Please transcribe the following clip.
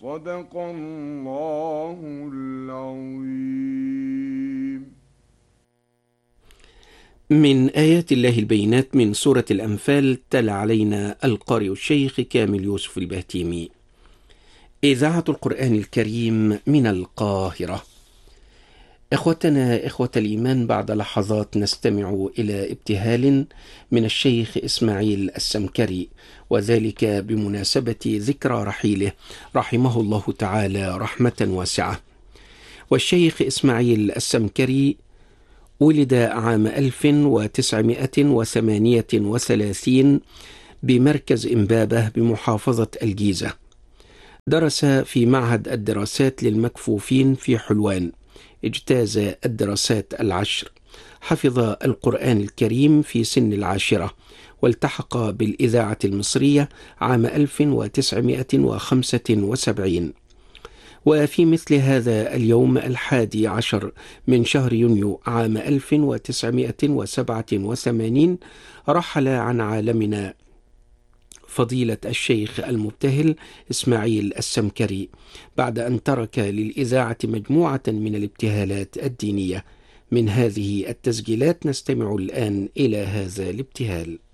صدق الله العظيم. من آيات الله البينات من سورة الأنفال، تلا علينا القارئ الشيخ كامل يوسف البهتيمي. إذاعة القرآن الكريم من القاهرة. إخوتنا إخوة الإيمان، بعد لحظات نستمع إلى ابتهال من الشيخ إسماعيل السمكري، وذلك بمناسبة ذكرى رحيله رحمه الله تعالى رحمة واسعة. والشيخ إسماعيل السمكري ولد عام 1938 بمركز إمبابة بمحافظة الجيزة. درس في معهد الدراسات للمكفوفين في حلوان، اجتاز الدراسات 10، حفظ القرآن الكريم في سن 10، والتحق بالإذاعة المصرية عام 1975. وفي مثل هذا اليوم 11 من شهر يونيو عام 1987 رحل عن عالمنا فضيلة الشيخ المبتهل إسماعيل السمكري، بعد أن ترك للإذاعة مجموعة من الابتهالات الدينية. من هذه التسجيلات نستمع الآن إلى هذا الابتهال.